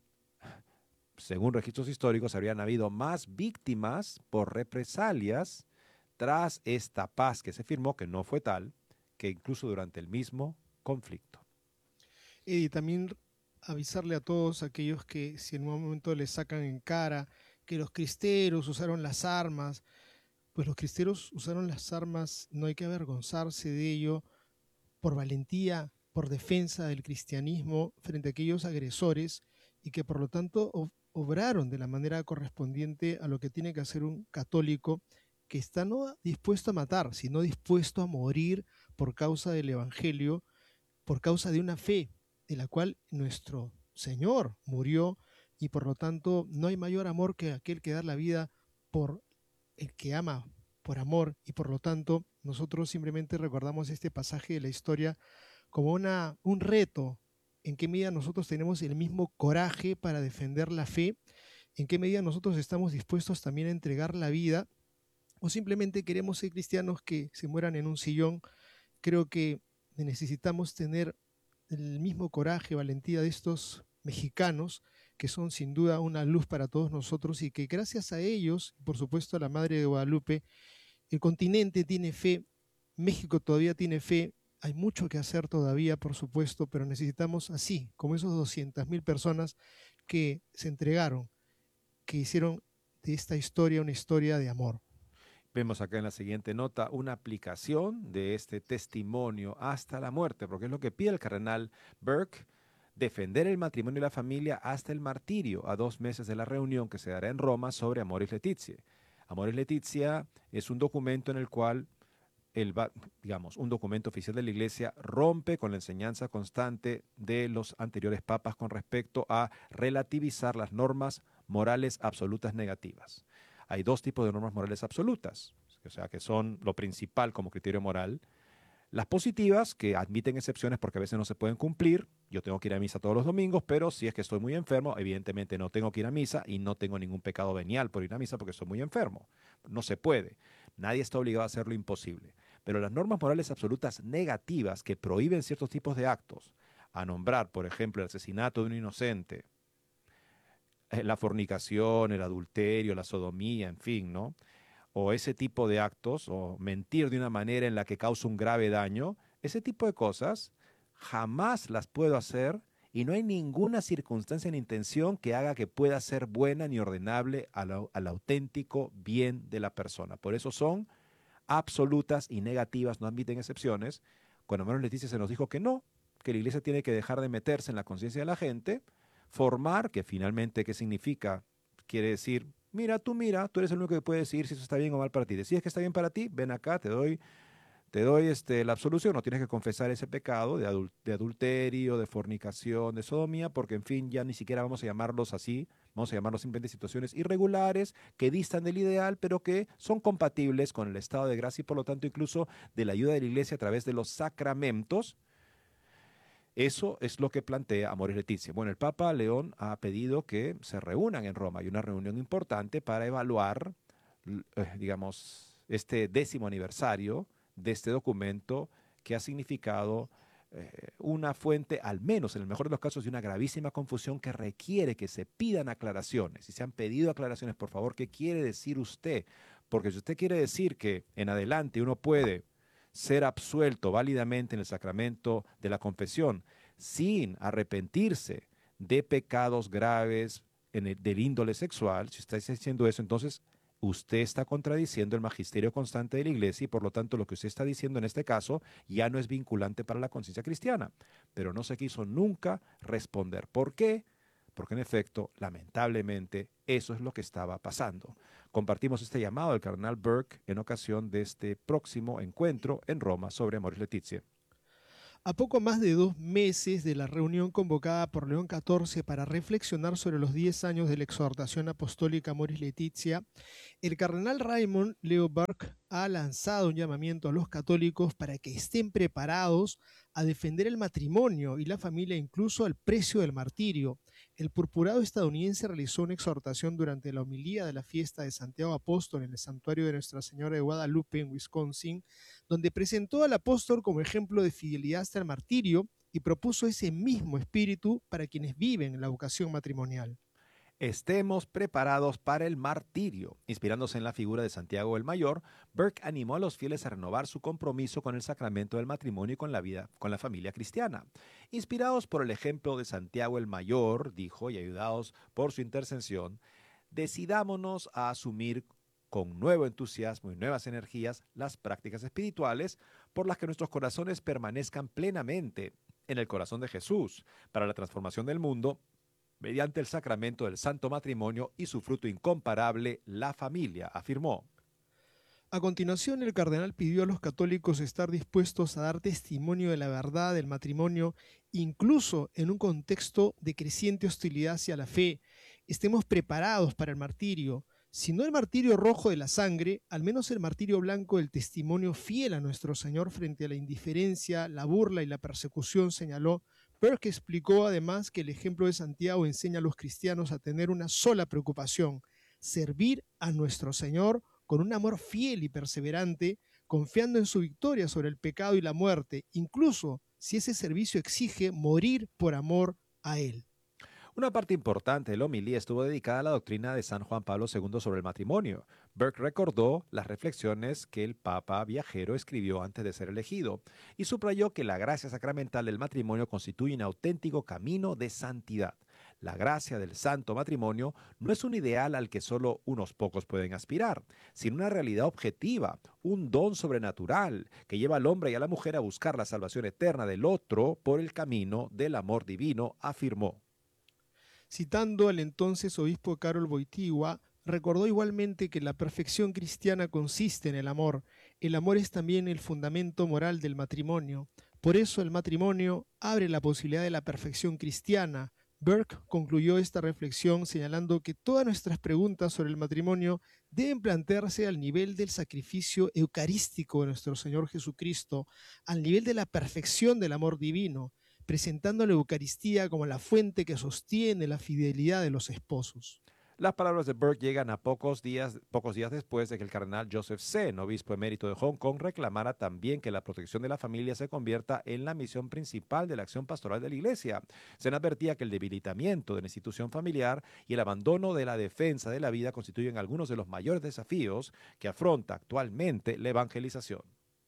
según registros históricos, habrían habido más víctimas por represalias tras esta paz que se firmó, que no fue tal, que incluso durante el mismo conflicto. Y también avisarle a todos aquellos que si en un momento les sacan en cara que los cristeros usaron las armas, pues los cristeros usaron las armas, no hay que avergonzarse de ello, por valentía, por defensa del cristianismo frente a aquellos agresores, y que por lo tanto obraron de la manera correspondiente a lo que tiene que hacer un católico, que está no dispuesto a matar, sino dispuesto a morir por causa del evangelio, por causa de una fe de la cual nuestro Señor murió, y por lo tanto no hay mayor amor que aquel que da la vida por el que ama por amor. Y por lo tanto nosotros simplemente recordamos este pasaje de la historia como un reto: en qué medida nosotros tenemos el mismo coraje para defender la fe, en qué medida nosotros estamos dispuestos también a entregar la vida, o simplemente queremos ser cristianos que se mueran en un sillón. Creo que necesitamos tener el mismo coraje, valentía de estos mexicanos, que son sin duda una luz para todos nosotros, y que gracias a ellos, por supuesto a la Madre de Guadalupe, el continente tiene fe, México todavía tiene fe. Hay mucho que hacer todavía, por supuesto, pero necesitamos, así como esos 200,000 personas que se entregaron, que hicieron de esta historia una historia de amor. Vemos acá en la siguiente nota una aplicación de este testimonio hasta la muerte, porque es lo que pide el cardenal Burke: defender el matrimonio y la familia hasta el martirio, a 2 meses de la reunión que se dará en Roma sobre Amoris Laetitia. Amoris Laetitia es un documento en el cual un documento oficial de la Iglesia rompe con la enseñanza constante de los anteriores papas con respecto a relativizar las normas morales absolutas negativas. Hay 2 tipos de normas morales absolutas, o sea, que son lo principal como criterio moral. Las positivas, que admiten excepciones porque a veces no se pueden cumplir. Yo tengo que ir a misa todos los domingos, pero si es que estoy muy enfermo, evidentemente no tengo que ir a misa, y no tengo ningún pecado venial por ir a misa porque estoy muy enfermo. No se puede. Nadie está obligado a hacer lo imposible. Pero las normas morales absolutas negativas, que prohíben ciertos tipos de actos, a nombrar, por ejemplo, el asesinato de un inocente, la fornicación, el adulterio, la sodomía, en fin, ¿no? O ese tipo de actos, o mentir de una manera en la que causa un grave daño, ese tipo de cosas jamás las puedo hacer, y no hay ninguna circunstancia ni intención que haga que pueda ser buena ni ordenable al auténtico bien de la persona. Por eso son absolutas y negativas, no admiten excepciones. Cuando Amoris Laetitia se nos dijo que no, que la Iglesia tiene que dejar de meterse en la conciencia de la gente, formar, que finalmente, ¿qué significa? Quiere decir, mira, tú eres el único que puede decir si eso está bien o mal para ti. Decides que está bien para ti, ven acá, te doy la absolución. No tienes que confesar ese pecado de adulterio, de fornicación, de sodomía, porque en fin, ya ni siquiera vamos a llamarlos así, vamos a llamarlos simplemente situaciones irregulares que distan del ideal, pero que son compatibles con el estado de gracia y por lo tanto incluso de la ayuda de la Iglesia a través de los sacramentos. Eso es lo que plantea Amoris Laetitia. Bueno, el Papa León ha pedido que se reúnan en Roma. Hay una reunión importante para evaluar, digamos, este 10º aniversario de este documento, que ha significado una fuente, al menos en el mejor de los casos, de una gravísima confusión que requiere que se pidan aclaraciones. Si se han pedido aclaraciones, por favor, ¿qué quiere decir usted? Porque si usted quiere decir que en adelante uno puede ser absuelto válidamente en el sacramento de la confesión sin arrepentirse de pecados graves del índole sexual, si está diciendo eso, entonces usted está contradiciendo el magisterio constante de la Iglesia y por lo tanto lo que usted está diciendo en este caso ya no es vinculante para la conciencia cristiana. Pero no se quiso nunca responder. ¿Por qué? Porque en efecto, lamentablemente, eso es lo que estaba pasando. Compartimos este llamado del cardenal Burke en ocasión de este próximo encuentro en Roma sobre Amoris Laetitia. A poco más de 2 meses de la reunión convocada por León XIV para reflexionar sobre los 10 años de la exhortación apostólica Amoris Laetitia, el cardenal Raymond Leo Burke ha lanzado un llamamiento a los católicos para que estén preparados a defender el matrimonio y la familia incluso al precio del martirio. El purpurado estadounidense realizó una exhortación durante la homilía de la fiesta de Santiago Apóstol en el santuario de Nuestra Señora de Guadalupe en Wisconsin, donde presentó al apóstol como ejemplo de fidelidad hasta el martirio y propuso ese mismo espíritu para quienes viven en la vocación matrimonial. Estemos preparados para el martirio. Inspirándose en la figura de Santiago el Mayor, Burke animó a los fieles a renovar su compromiso con el sacramento del matrimonio y con la familia cristiana. Inspirados por el ejemplo de Santiago el Mayor, dijo, y ayudados por su intercesión, decidámonos a asumir con nuevo entusiasmo y nuevas energías las prácticas espirituales por las que nuestros corazones permanezcan plenamente en el corazón de Jesús para la transformación del mundo mediante el sacramento del santo matrimonio y su fruto incomparable, la familia, afirmó. A continuación, el cardenal pidió a los católicos estar dispuestos a dar testimonio de la verdad del matrimonio, incluso en un contexto de creciente hostilidad hacia la fe. Estemos preparados para el martirio. Si no el martirio rojo de la sangre, al menos el martirio blanco del testimonio fiel a nuestro Señor frente a la indiferencia, la burla y la persecución, señaló. Burke explicó además que el ejemplo de Santiago enseña a los cristianos a tener una sola preocupación: servir a nuestro Señor con un amor fiel y perseverante, confiando en su victoria sobre el pecado y la muerte, incluso si ese servicio exige morir por amor a Él. Una parte importante de la homilía estuvo dedicada a la doctrina de San Juan Pablo II sobre el matrimonio. Burke recordó las reflexiones que el Papa viajero escribió antes de ser elegido y subrayó que la gracia sacramental del matrimonio constituye un auténtico camino de santidad. La gracia del santo matrimonio no es un ideal al que solo unos pocos pueden aspirar, sino una realidad objetiva, un don sobrenatural que lleva al hombre y a la mujer a buscar la salvación eterna del otro por el camino del amor divino, afirmó. Citando al entonces obispo Karol Wojtyła, recordó igualmente que la perfección cristiana consiste en el amor. El amor es también el fundamento moral del matrimonio. Por eso el matrimonio abre la posibilidad de la perfección cristiana. Burke concluyó esta reflexión señalando que todas nuestras preguntas sobre el matrimonio deben plantearse al nivel del sacrificio eucarístico de nuestro Señor Jesucristo, al nivel de la perfección del amor divino, presentando la Eucaristía como la fuente que sostiene la fidelidad de los esposos. Las palabras de Burke llegan a pocos días después de que el cardenal Joseph Zen, obispo emérito de Hong Kong, reclamara también que la protección de la familia se convierta en la misión principal de la acción pastoral de la Iglesia. Zen advertía que el debilitamiento de la institución familiar y el abandono de la defensa de la vida constituyen algunos de los mayores desafíos que afronta actualmente la evangelización.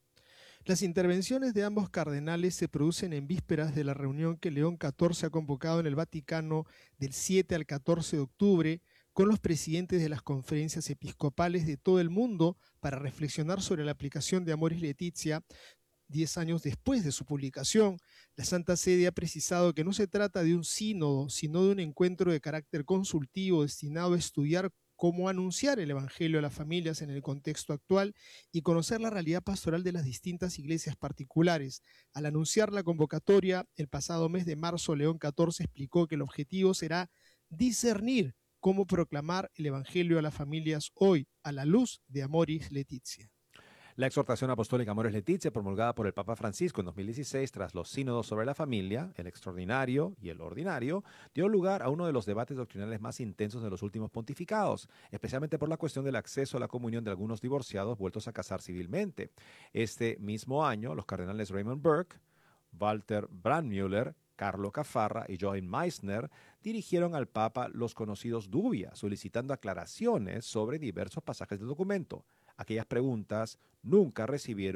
Las intervenciones de ambos cardenales se producen en vísperas de la reunión que León XIV ha convocado en el Vaticano del 7 al 14 de octubre con los presidentes de las conferencias episcopales de todo el mundo para reflexionar sobre la aplicación de Amoris Laetitia 10 años después de su publicación. La Santa Sede ha precisado que no se trata de un sínodo, sino de un encuentro de carácter consultivo destinado a estudiar cómo anunciar el Evangelio a las familias en el contexto actual y conocer la realidad pastoral de las distintas iglesias particulares. Al anunciar la convocatoria, el pasado mes de marzo, León XIV explicó que el objetivo será discernir cómo proclamar el Evangelio a las familias hoy, a la luz de Amoris Laetitia. La exhortación apostólica Amoris Laetitia, promulgada por el Papa Francisco en 2016 tras los sínodos sobre la familia, el extraordinario y el ordinario, dio lugar a uno de los debates doctrinales más intensos de los últimos pontificados, especialmente por la cuestión del acceso a la comunión de algunos divorciados vueltos a casar civilmente. Este mismo año, los cardenales Raymond Burke, Walter Brandmüller, Carlo Caffarra y Joachim Meissner dirigieron al Papa los conocidos dubia, solicitando aclaraciones sobre diversos pasajes del documento. Aquellas preguntas nunca recibieron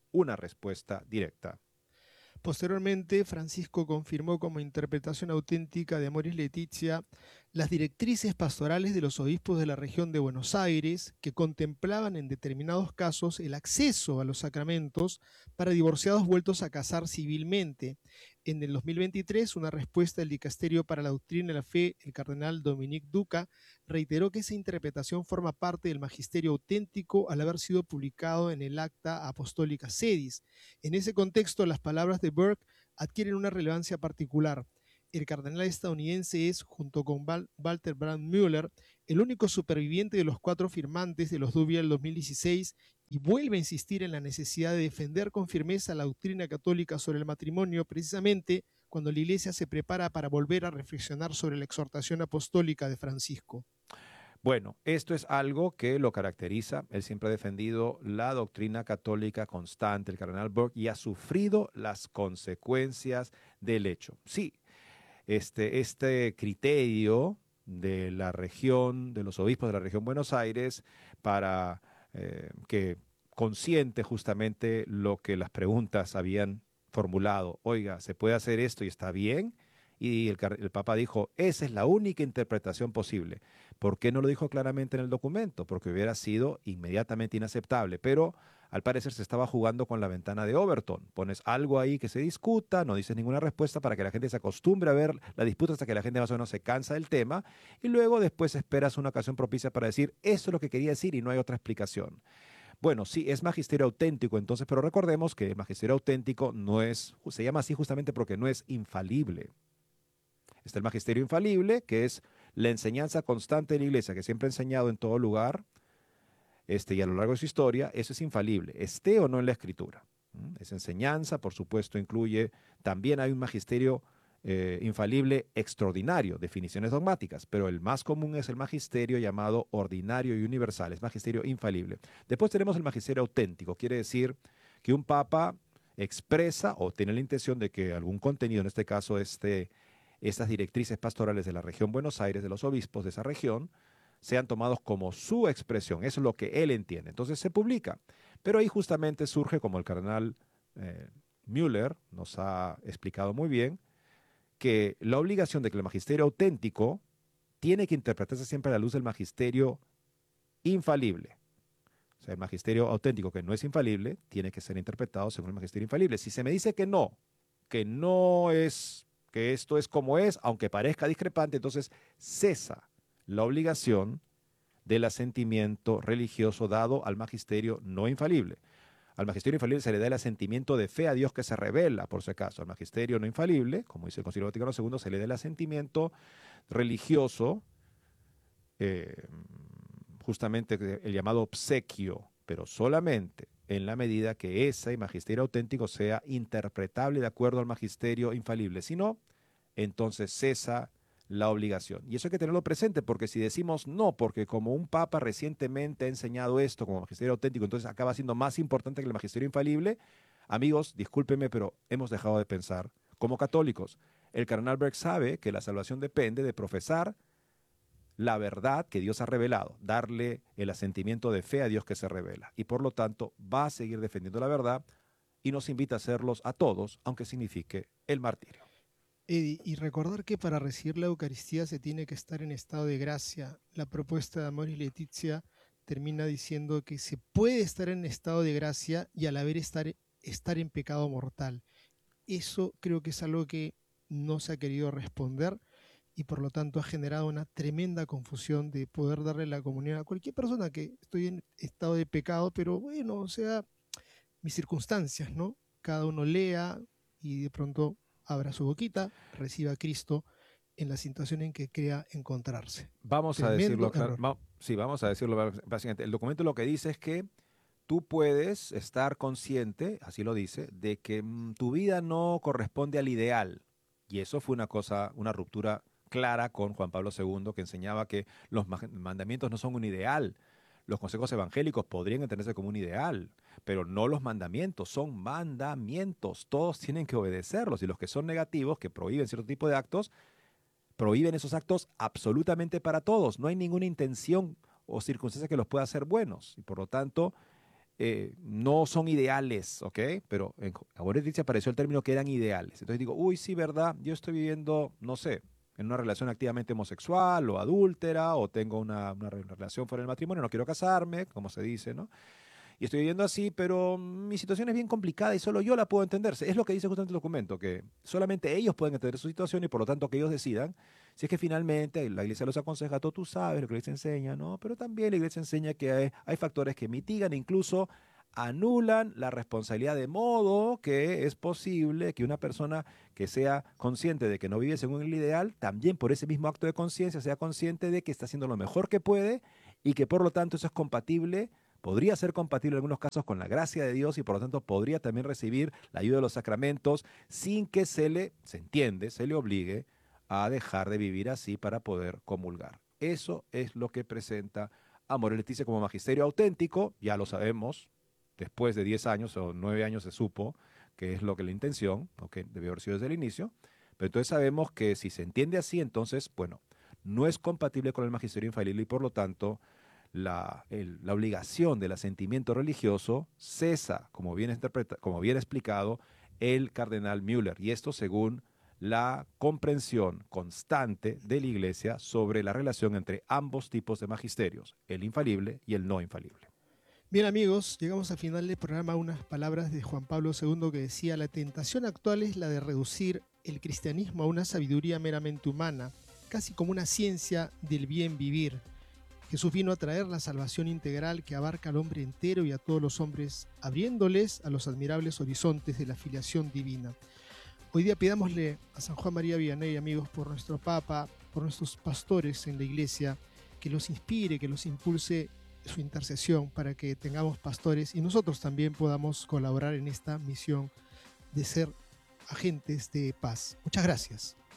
una respuesta directa. Posteriormente, Francisco confirmó como interpretación auténtica de Amoris Laetitia las directrices pastorales de los obispos de la región de Buenos Aires, que contemplaban en determinados casos el acceso a los sacramentos para divorciados vueltos a casar civilmente. En el 2023, una respuesta del Dicasterio para la Doctrina y la Fe, el cardenal Dominique Duca, reiteró que esa interpretación forma parte del magisterio auténtico al haber sido publicado en el Acta Apostólica Sedis. En ese contexto, las palabras de Burke adquieren una relevancia particular. El cardenal estadounidense es, junto con Walter Brandmüller, el único superviviente de los 4 firmantes de los Dubia del 2016 y vuelve a insistir en la necesidad de defender con firmeza la doctrina católica sobre el matrimonio, precisamente cuando la Iglesia se prepara para volver a reflexionar sobre la exhortación apostólica de Francisco. Bueno, esto es algo que lo caracteriza. Él siempre ha defendido la doctrina católica constante, el cardenal Burke, y ha sufrido las consecuencias del hecho. Sí, este criterio de la región, de los obispos de la región Buenos Aires, para que consiente justamente lo que las preguntas habían formulado. Oiga, ¿se puede hacer esto y está bien? Y el Papa dijo, esa es la única interpretación posible. ¿Por qué no lo dijo claramente en el documento? Porque hubiera sido inmediatamente inaceptable, pero al parecer se estaba jugando con la ventana de Overton. Pones algo ahí que se discuta, no dices ninguna respuesta para que la gente se acostumbre a ver la disputa hasta que la gente más o menos se cansa del tema, y luego después esperas una ocasión propicia para decir, eso es lo que quería decir y no hay otra explicación. Bueno, sí, es magisterio auténtico entonces, pero recordemos que el magisterio auténtico no es, se llama así justamente porque no es infalible. Está el magisterio infalible, que es la enseñanza constante de la Iglesia, que siempre ha enseñado en todo lugar, y a lo largo de su historia, eso es infalible, esté o no en la Escritura. Esa enseñanza, por supuesto, incluye, también hay un magisterio infalible extraordinario, definiciones dogmáticas, pero el más común es el magisterio llamado ordinario y universal, es magisterio infalible. Después tenemos el magisterio auténtico, quiere decir que un papa expresa o tiene la intención de que algún contenido, en este caso estas directrices pastorales de la región Buenos Aires, de los obispos de esa región, sean tomados como su expresión. Eso es lo que él entiende. Entonces se publica. Pero ahí justamente surge, como el cardenal Müller nos ha explicado muy bien, que la obligación de que el magisterio auténtico tiene que interpretarse siempre a la luz del magisterio infalible. O sea, el magisterio auténtico que no es infalible tiene que ser interpretado según el magisterio infalible. Si se me dice que no es, que esto es como es, aunque parezca discrepante, entonces cesa la obligación del asentimiento religioso dado al magisterio no infalible. Al magisterio infalible se le da el asentimiento de fe a Dios que se revela, por si acaso. Al magisterio no infalible, como dice el Concilio Vaticano II, se le da el asentimiento religioso, justamente el llamado obsequio, pero solamente en la medida que ese magisterio auténtico sea interpretable de acuerdo al magisterio infalible. Si no, entonces cesa la obligación. Y eso hay que tenerlo presente, porque si decimos no, porque como un papa recientemente ha enseñado esto como magisterio auténtico, entonces acaba siendo más importante que el magisterio infalible, amigos, discúlpenme, pero hemos dejado de pensar como católicos. El cardenal Burke sabe que la salvación depende de profesar la verdad que Dios ha revelado, darle el asentimiento de fe a Dios que se revela. Y por lo tanto va a seguir defendiendo la verdad y nos invita a hacerlos a todos, aunque signifique el martirio. Eddie, y recordar que para recibir la Eucaristía se tiene que estar en estado de gracia. La propuesta de Amoris Laetitia termina diciendo que se puede estar en estado de gracia y a la vez estar en pecado mortal. Eso creo que es algo que no se ha querido responder y por lo tanto ha generado una tremenda confusión de poder darle la comunión a cualquier persona que estoy en estado de pecado, pero bueno, o sea, mis circunstancias, ¿no? Cada uno lea y de pronto abra su boquita, reciba a Cristo en la situación en que crea encontrarse. Vamos a decirlo claro. Sí, vamos a decirlo básicamente. El documento lo que dice es que tú puedes estar consciente, así lo dice, de que tu vida no corresponde al ideal. Y eso fue una ruptura clara con Juan Pablo II, que enseñaba que los mandamientos no son un ideal. Los consejos evangélicos podrían entenderse como un ideal, pero no los mandamientos, son mandamientos. Todos tienen que obedecerlos y los que son negativos, que prohíben cierto tipo de actos, prohíben esos actos absolutamente para todos. No hay ninguna intención o circunstancia que los pueda hacer buenos. Y por lo tanto, no son ideales, ¿ok? Pero en Amor y Leticia apareció el término que eran ideales. Entonces digo, uy, sí, ¿verdad? Yo estoy viviendo, no sé, en una relación activamente homosexual o adúltera, o tengo una relación fuera del matrimonio, no quiero casarme, como se dice, ¿no? Y estoy viviendo así, pero mi situación es bien complicada y solo yo la puedo entender. Es lo que dice justamente el documento, que solamente ellos pueden entender su situación y por lo tanto que ellos decidan. Si es que finalmente la iglesia los aconseja, tú sabes lo que la iglesia enseña, ¿no? Pero también la iglesia enseña que hay factores que mitigan, incluso anulan la responsabilidad, de modo que es posible que una persona que sea consciente de que no vive según el ideal, también por ese mismo acto de conciencia sea consciente de que está haciendo lo mejor que puede y que por lo tanto eso es compatible. Podría ser compatible en algunos casos con la gracia de Dios y por lo tanto podría también recibir la ayuda de los sacramentos sin que se le obligue a dejar de vivir así para poder comulgar. Eso es lo que presenta Amor y Leticia como magisterio auténtico, ya lo sabemos, después de 10 años o 9 años se supo que es lo que la intención, que debió haber sido desde el inicio, pero entonces sabemos que si se entiende así, entonces, bueno, no es compatible con el magisterio infalible y por lo tanto la obligación del asentimiento religioso cesa, como bien explicado el cardenal Müller, y esto según la comprensión constante de la Iglesia sobre la relación entre ambos tipos de magisterios, el infalible y el no infalible. Bien amigos, llegamos al final del programa. Unas palabras de Juan Pablo II que decía: la tentación actual es la de reducir el cristianismo a una sabiduría meramente humana, casi como una ciencia del bien vivir. Jesús vino a traer la salvación integral que abarca al hombre entero y a todos los hombres, abriéndoles a los admirables horizontes de la filiación divina. Hoy día pidámosle a San Juan María Vianney, amigos, por nuestro Papa, por nuestros pastores en la Iglesia, que los inspire, que los impulse su intercesión para que tengamos pastores y nosotros también podamos colaborar en esta misión de ser agentes de paz. Muchas gracias.